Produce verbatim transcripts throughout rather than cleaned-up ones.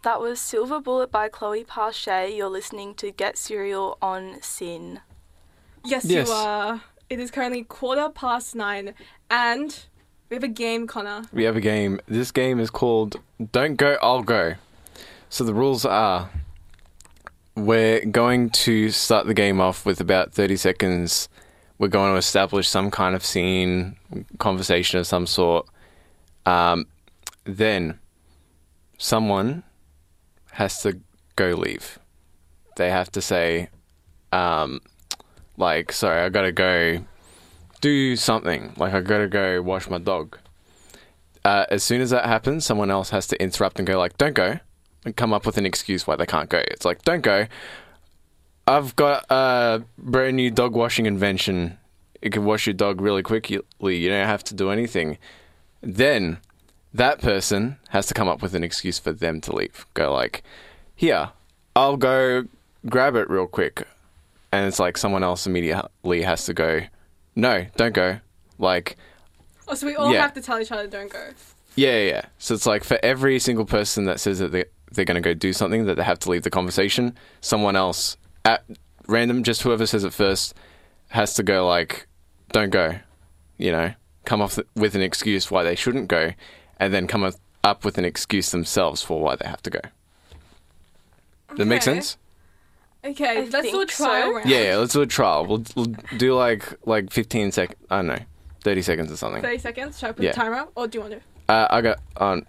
That was Silver Bullet by Chloe Pache. You're listening to Get Serial on Sin. Yes, Yes. you are. It is currently quarter past nine, and we have a game, Connor. We have a game. This game is called Don't Go, I'll Go. So the rules are we're going to start the game off with about thirty seconds. We're going to establish some kind of scene, conversation of some sort. Um, then someone has to go leave. They have to say, um, like, sorry, I gotta go do something. Like, I gotta go wash my dog. Uh, as soon as that happens, someone else has to interrupt and go like, don't go, and come up with an excuse why they can't go. It's like, don't go. I've got a brand new dog washing invention. It can wash your dog really quickly. You don't have to do anything. Then that person has to come up with an excuse for them to leave. Go like, here, I'll go grab it real quick. And it's like someone else immediately has to go, no, don't go. Like, Oh, so we all Yeah. have to tell each other don't go. yeah, yeah, yeah. So it's like for every single person that says that they, they're going to go do something, that they have to leave the conversation, someone else at random, just whoever says it first, has to go like, don't go. You know, come up with an excuse why they shouldn't go, and then come up with an excuse themselves for why they have to go. Does that make Okay. sense? Okay, I let's do a think trial so. round. Yeah, yeah, let's do a trial. We'll, we'll do like like fifteen seconds. I don't know, thirty seconds or something. thirty seconds. Shall I put Yeah. the timer up? Or do you want to? Uh, I got on.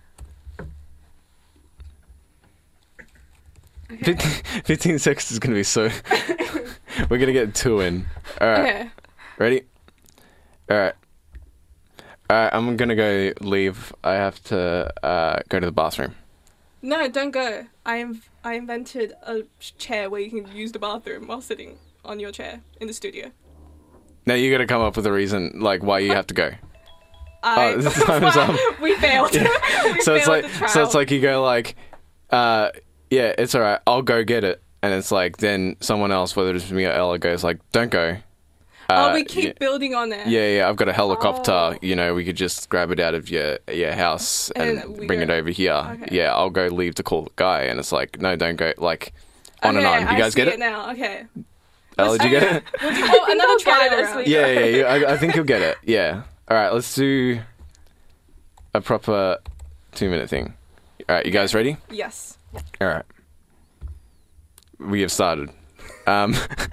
fifteen, fifteen seconds is going to be so... We're going to get two in. All right. Okay. Ready? All right. All right, I'm going to go leave. I have to uh, go to the bathroom. No, don't go. I am. I invented a chair where you can use the bathroom while sitting on your chair in the studio. Now you got to come up with a reason, like, why you have to go. I, Oh, this time is up. we failed. we so it's failed like, the trial. so it's like you go like, uh, yeah, it's all right. I'll go get it. And it's like, then someone else, whether it's me or Ella, goes like, don't go. oh, Uh, we keep yeah. building on it. Yeah, yeah, I've got a helicopter. Oh. You know, we could just grab it out of your your house and, And we bring go- it over here. Okay. Yeah, I'll go leave to call the guy, and it's like, no, don't go. Like, on okay, and on. You I guys see get it? now. Okay. Ella, did you get it? We'll do oh, another I'll get trial it as round. we- Yeah, yeah, yeah. I, I think you'll get it. Yeah. All right, let's do a proper two minute thing. All right, you guys ready? Yes. All right. We have started. Um,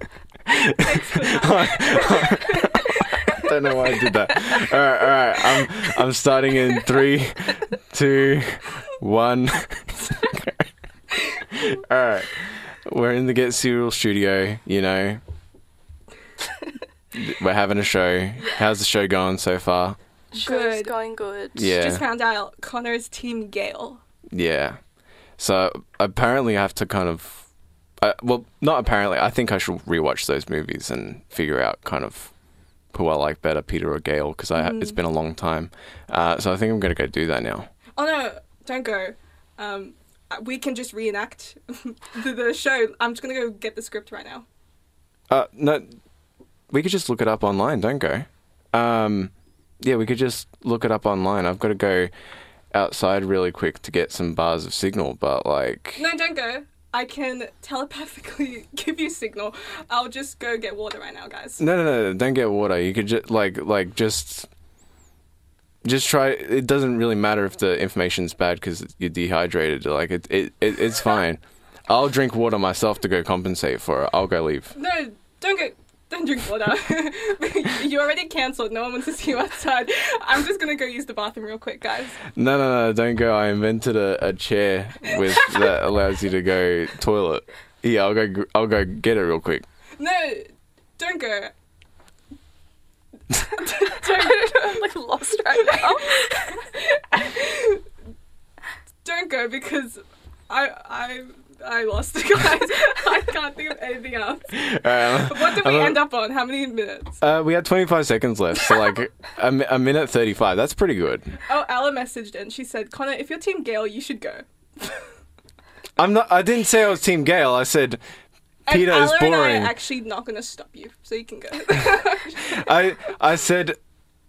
I don't know why I did that. All right, all right. I'm I'm starting in three, two, one. All right. We're in the Get Serial studio. You know, we're having a show. How's the show going so far? Show's Good. going good. Yeah. Just found out Connor's team Gale. Yeah. So apparently, I have to kind of. Uh, well, not apparently. I think I should rewatch those movies and figure out kind of who I like better, Peter or Gale, because I Mm. it's been a long time. Uh, so I think I'm going to go do that now. Oh no, don't go. Um, we can just reenact the, the show. I'm just gonna go get the script right now. Uh, no, we could just look it up online. Don't go. Um, yeah, we could just look it up online. I've got to go outside really quick to get some bars of signal, but like, No, don't go. I can telepathically give you signal. I'll just go get water right now, guys. no, no, no, don't get water. You could just like, like just, just try. It doesn't really matter if the information's bad because you're dehydrated. Like it, it, it, it's fine. I'll drink water myself to go compensate for it. I'll go leave. No, don't go. Don't drink water. You already cancelled. No one wants to see you outside. I'm just gonna go use the bathroom real quick, guys. No, no, no, don't go. I invented a, a chair with that allows you to go toilet. Yeah, I'll go. gr- I'll go get it real quick. No, don't go. I'm like lost right now. Don't go because I I I lost, guys. I can't think of anything else. Uh, What did we I'm- end up on? How many minutes? Uh, we had twenty-five seconds left, so like a, mi- a minute thirty-five. That's pretty good. Oh, Ella messaged in. She said, "Connor, if you're Team Gale, you should go." I'm not. I didn't say I was Team Gale. I said Peter and is Ella and I boring. are actually not going to stop you, so you can go. I I said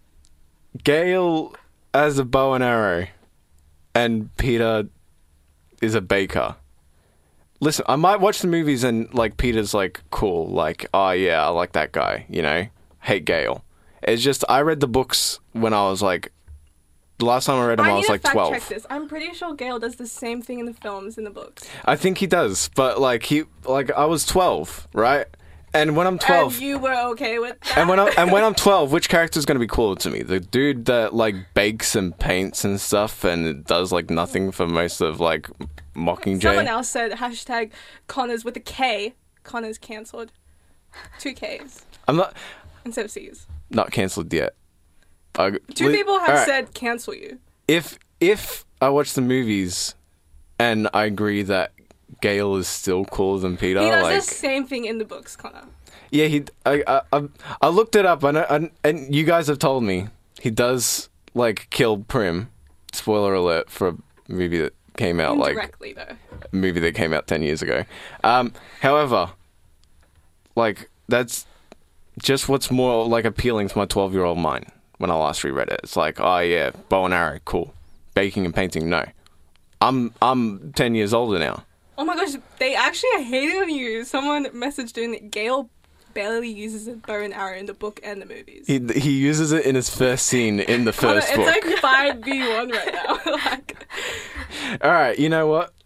Gale as a bow and arrow, and Peter is a baker. Listen, I might watch the movies and like Peter's like cool, like oh yeah, I like that guy, you know. Hate Gale. It's just I read the books when I was like, the last time I read them I, I was like twelve. Check this. I'm pretty sure Gale does the same thing in the films in the books. I think he does, but like he like I was twelve, right? And when I'm twelve, and you were okay with that. And when I'm and when I'm twelve, which character is going to be cooler to me? The dude that like bakes and paints and stuff and does like nothing for most of like Mockingjay. Someone else said hashtag Connors with a K. Connors cancelled. Two Ks. I'm not instead of C's. Not cancelled yet. I, Two li- people have right. said cancel you. If if I watch the movies and I agree that Gale is still cooler than Peter, he does like, the same thing in the books, Connor. Yeah, he. I I I, I looked it up, and, I, and you guys have told me he does like kill Prim. Spoiler alert for a movie that came out like Indirectly, though. A movie that came out ten years ago. Um, however, like that's just what's more like appealing to my twelve-year-old mind when I last reread it. It's like, oh yeah, bow and arrow, cool. Baking and painting, no. I'm I'm ten years older now. Oh my gosh, they actually hated on you. Someone messaged in that Gale barely uses a bow and arrow in the book and the movies. He he uses it in his first scene in the first it's book. It's like five v one right now. Like, all right, you know what?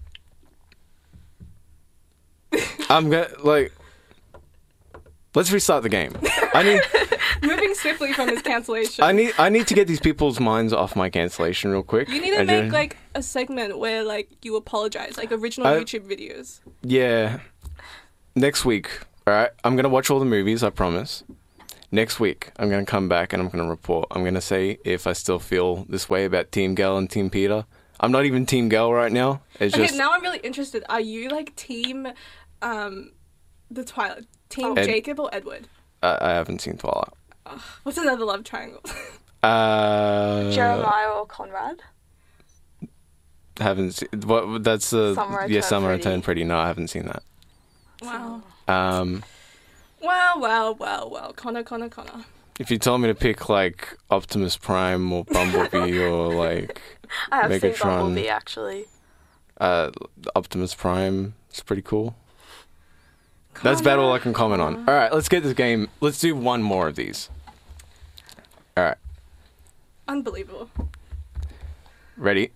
I'm gonna like. Let's restart the game. I need moving swiftly from his cancellation. I need I need to get these people's minds off my cancellation real quick. You need to and make then, like a segment where like you apologize, like original I, YouTube videos. Yeah. Next week, all right. I'm gonna watch all the movies. I promise. Next week, I'm gonna come back and I'm gonna report. I'm gonna say if I still feel this way about Team Gale and Team Peter. I'm not even Team Gale right now. It's okay, just now I'm really interested. Are you like Team, um, the Twilight? Team Ed- Jacob or Edward? Uh, I haven't seen Twilight. Oh, what's another love triangle? uh, Jeremiah or Conrad? Haven't seen. What? That's the Summer yeah. Return Summer Pretty. Return Pretty. No, I haven't seen that. Wow. Um, Well, well, well, well. Connor, Connor, Connor. if you told me to pick like Optimus Prime or Bumblebee or like I have seen Megatron, Bumblebee actually. uh, Optimus Prime, it's pretty cool. That's about all I can comment on. All right, let's get this game. Let's do one more of these. All right, Unbelievable. ready?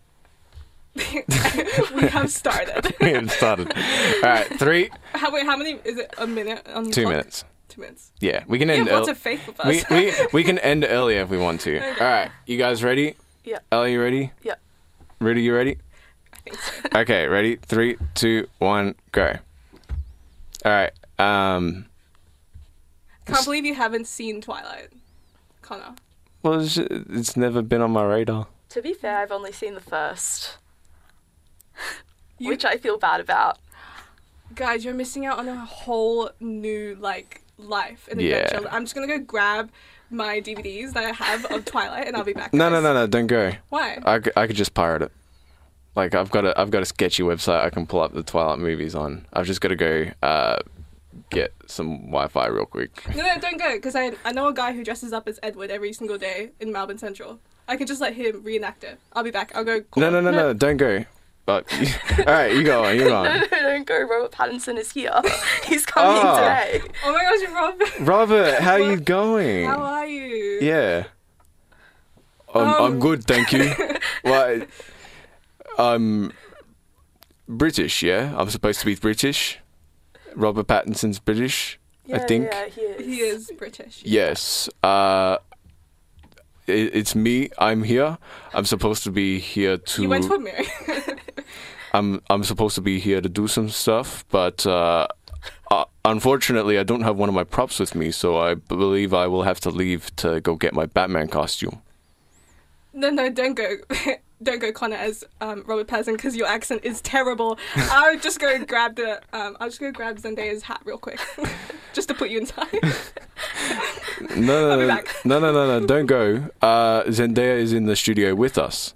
We have started. We have started. All right, three, How, wait, how many? Is it a minute? On the two clock? minutes. Two minutes. Yeah, we can You end. have lots early. of faith with us. we, we we can end earlier if we want to. All right, you guys ready? Yeah. Ellie, you ready? Yeah. Rudy, you ready? I think so. Okay, ready? Three, two, one, go. All right. Um. Can't believe you haven't seen Twilight, Connor. Well, it's, it's never been on my radar. To be fair, I've only seen the first, You, which I feel bad about. guys, you're missing out on a whole new like life and Yeah. adventure. I'm just gonna go grab my D V Ds that I have of Twilight, and I'll be back. No, no, guys. no, no! Don't go. Why? I, c- I could just pirate it. Like I've got a I've got a sketchy website I can pull up the Twilight movies on. I've just got to go uh, get some Wi-Fi real quick. No, no, don't go, because I I know a guy who dresses up as Edward every single day in Melbourne Central. I could just let him reenact it. I'll be back. I'll go. Call No, no, no, no! Don't go. But all right, you go on. You go No, on. no, don't go. Robert Pattinson is here. He's coming Oh. today. Oh my gosh, Rob. Robert, how are you going? How are you? Yeah. I'm, I'm Um. good, thank you. Well, I'm British, yeah? I'm supposed to be British. Robert Pattinson's British, Yeah, I think. Yeah, he is. He is British. Yes. Uh, it, it's me. I'm here. I'm supposed to be here to... You went to a mirror. I'm, I'm supposed to be here to do some stuff, but... Uh, uh, unfortunately, I don't have one of my props with me, so I believe I will have to leave to go get my Batman costume. No, no, don't go. Don't go, Connor, as um, Robert Pattinson, because your accent is terrible. I'll just go grab the. Um, I'll just go grab Zendaya's hat real quick, just to put you inside. No, I'll be no, no, back. no, no, no, no, don't go. Uh, Zendaya is in the studio with us.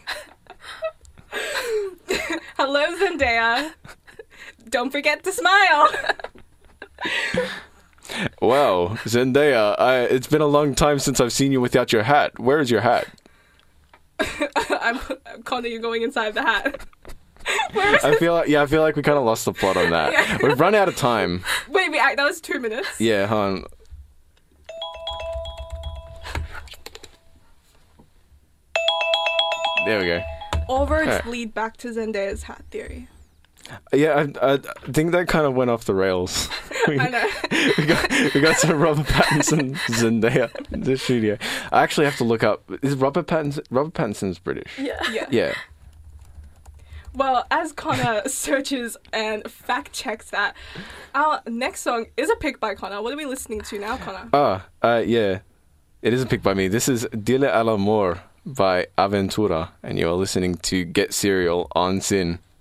Hello, Zendaya. Don't forget to smile. Wow, Zendaya, I, it's been a long time since I've seen you without your hat. Where is your hat? I'm Connor. You're going inside the hat. I feel like yeah, I feel like we kind of lost the plot on that. Yeah. We've run out of time. Wait, wait, that was two minutes. Yeah, hold on. There we go. All roads Alright. lead back to Zendaya's hat theory. Yeah, I, I think that kind of went off the rails. we, I know. we got we got to Robert Pattinson, Zendaya, the studio. I actually have to look up. Is Robert Pattinson? Robert Pattinson's British. Yeah. Yeah. Yeah. Well, as Connor searches and fact checks that, our next song is a pick by Connor. What are we listening to now, Connor? Ah, uh, yeah. It is a pick by me. This is Dile al Amor by Aventura, and you're listening to Get Serial on Sin.